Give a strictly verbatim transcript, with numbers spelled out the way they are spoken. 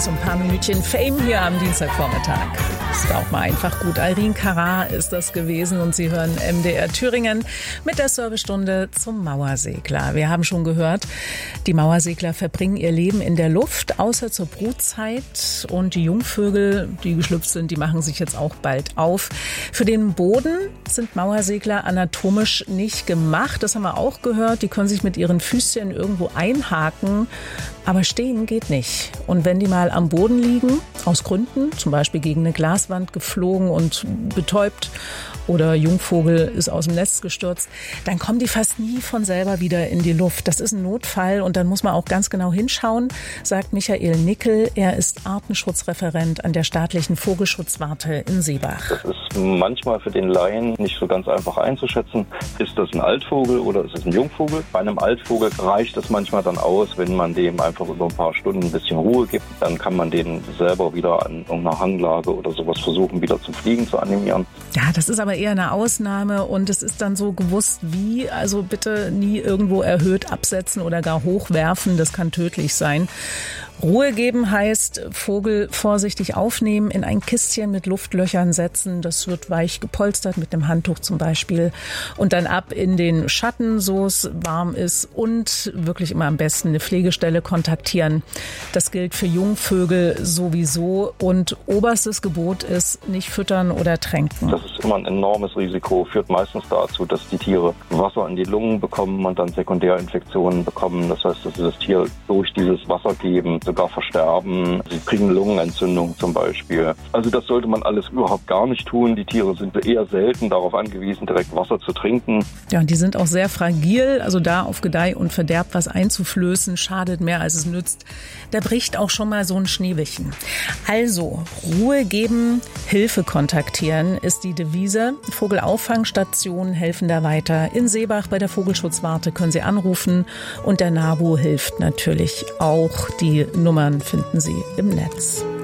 so ein paar Minütchen Fame hier am Dienstagvormittag. Ist auch mal einfach gut. Irene Cara ist das gewesen und Sie hören M D R Thüringen mit der Servicestunde zum Mauersegler. Wir haben schon gehört, die Mauersegler verbringen ihr Leben in der Luft, außer zur Brutzeit. Und die Jungvögel, die geschlüpft sind, die machen sich jetzt auch bald auf. Für den Boden sind Mauersegler anatomisch nicht gemacht. Das haben wir auch gehört. Die können sich mit ihren Füßchen irgendwo einhaken. Aber stehen geht nicht. Und wenn die mal am Boden liegen, aus Gründen, zum Beispiel gegen eine Glaswand geflogen und betäubt oder Jungvogel ist aus dem Nest gestürzt, dann kommen die fast nie von selber wieder in die Luft. Das ist ein Notfall und dann muss man auch ganz genau hinschauen, sagt Michael Nickel. Er ist Artenschutzreferent an der staatlichen Vogelschutzwarte in Seebach. Das ist manchmal für den Laien nicht so ganz einfach einzuschätzen. Ist das ein Altvogel oder ist es ein Jungvogel? Bei einem Altvogel reicht es manchmal dann aus, wenn man dem einfach über ein paar Stunden ein bisschen Ruhe gibt. Dann kann man den selber wieder an irgendeiner Hanglage oder sowas versuchen, wieder zum Fliegen zu animieren. Ja, das ist aber eher eine Ausnahme und es ist dann so gewusst wie, also bitte nie irgendwo erhöht absetzen oder gar hochwerfen, das kann tödlich sein. Ruhe geben heißt Vogel vorsichtig aufnehmen, in ein Kistchen mit Luftlöchern setzen. Das wird weich gepolstert mit einem Handtuch zum Beispiel. Und dann ab in den Schatten, so es warm ist. Und wirklich immer am besten eine Pflegestelle kontaktieren. Das gilt für Jungvögel sowieso. Und oberstes Gebot ist, nicht füttern oder tränken. Das ist immer ein enormes Risiko. Führt meistens dazu, dass die Tiere Wasser in die Lungen bekommen und dann Sekundärinfektionen bekommen. Das heißt, dass sie das Tier durch dieses Wasser geben sogar versterben. Sie kriegen Lungenentzündung zum Beispiel. Also das sollte man alles überhaupt gar nicht tun. Die Tiere sind eher selten darauf angewiesen, direkt Wasser zu trinken. Ja, und die sind auch sehr fragil. Also da auf Gedeih und Verderb was einzuflößen, schadet mehr, als es nützt. Da bricht auch schon mal so ein Schneewittchen. Also Ruhe geben, Hilfe kontaktieren ist die Devise. Vogelauffangstationen helfen da weiter. In Seebach bei der Vogelschutzwarte können Sie anrufen. Und der NABU hilft natürlich auch. Die Nummern finden Sie im Netz.